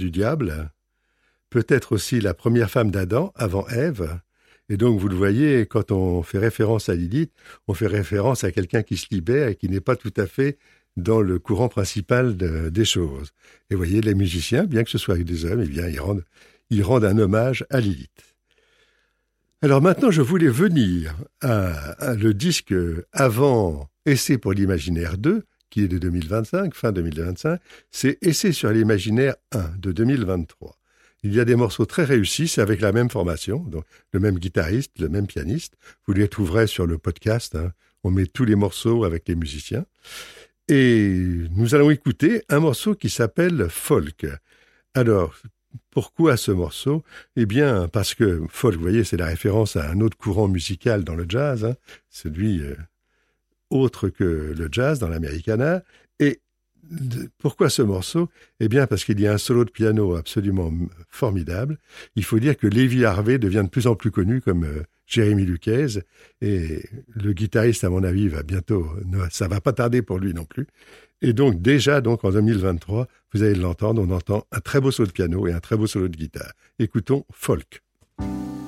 du diable, peut-être aussi la première femme d'Adam avant Ève. Et donc, vous le voyez, quand on fait référence à Lilith, on fait référence à quelqu'un qui se libère et qui n'est pas tout à fait dans le courant principal des choses. Et vous voyez, les musiciens, bien que ce soit avec des hommes, eh bien, ils rendent un hommage à Lilith. Alors maintenant, je voulais venir à le disque avant Essai pour l'imaginaire 2, qui est de 2025, fin 2025, c'est Essai sur l'imaginaire 1 de 2023. Il y a des morceaux très réussis, c'est avec la même formation, donc le même guitariste, le même pianiste. Vous les trouverez sur le podcast, hein. On met tous les morceaux avec les musiciens. Et nous allons écouter un morceau qui s'appelle Folk. Alors, pourquoi ce morceau ? Eh bien, parce que folk, vous voyez, c'est la référence à un autre courant musical dans le jazz, hein, celui autre que le jazz dans l'Americana. Et pourquoi ce morceau ? Eh bien, parce qu'il y a un solo de piano absolument formidable. Il faut dire que Levi Harvey devient de plus en plus connu comme Jérémy Luquez, et le guitariste, à mon avis, va bientôt, ça va pas tarder pour lui non plus. Et donc, déjà, en 2023, vous allez l'entendre, on entend un très beau solo de piano et un très beau solo de guitare. Écoutons Folk.